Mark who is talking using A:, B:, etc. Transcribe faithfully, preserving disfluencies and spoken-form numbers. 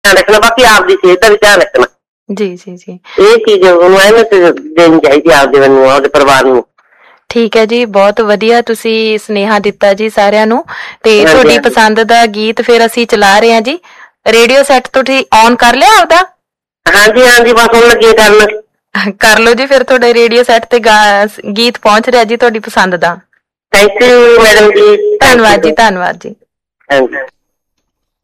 A: ਧਿਆਨ ਰੱਖਣਾ, ਬਾਕੀ ਆਪਦੀ ਸਿਹਤ ਦਾ ਵੀ ਧਿਆਨ ਰੱਖਣਾ।
B: ਜੀ ਜੀ ਜੀ,
A: ਇਹ ਚੀਜ਼ ਉਹਨੂੰ ਅਹਿਮੀਅਤ ਦੇਣੀ ਚਾਹੀਦੀ ਆਪਦੇ ਵੱਲੋਂ, ਆਪਦੇ ਪਰਿਵਾਰ ਨੂੰ।
B: ਠੀਕ ਹੈ ਜੀ, ਬਹੁਤ ਵਧੀਆ ਤੁਸੀਂ ਸੁਨੇਹਾ ਦਿੱਤਾ ਜੀ ਸਾਰਿਆਂ ਨੂੰ। ਤੇ ਤੁਹਾਡੀ ਪਸੰਦ ਦਾ ਗੀਤ ਫਿਰ ਅਸੀਂ ਚਲਾ ਰਹੇ ਹਾਂ ਜੀ। ਰੇਡੀਓ ਸੈੱਟ ਤੁਸੀਂ ਔਨ ਕਰ ਲਿਆ ਆਪਦਾ?
A: ਹਾਂਜੀ ਹਾਂਜੀ, ਬਸ ਹੁਣ ਲੱਗੇ ਕਰਨ।
B: ਕਰ ਲਓ ਜੀ ਫਿਰ, ਤੁਹਾਡੇ ਰੇਡੀਓ ਸੈੱਟ ਤੇ ਗੀਤ ਪਹੁੰਚ ਰਿਹਾ ਜੀ ਤੁਹਾਡੀ ਪਸੰਦ ਦਾ।
A: ਥੈਂਕ ਯੂ ਮੈਡਮ ਜੀ।
B: ਧੰਨਵਾਦ ਜੀ, ਧੰਨਵਾਦ ਜੀ।